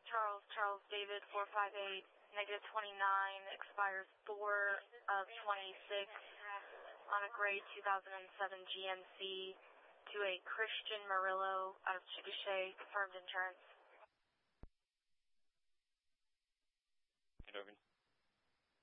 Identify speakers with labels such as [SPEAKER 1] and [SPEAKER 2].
[SPEAKER 1] Charles David 458, negative 29, expires 4 of 26 on a gray 2007 GMC to a Christian Murillo out of Chickasha, confirmed insurance.
[SPEAKER 2] Hey, Logan.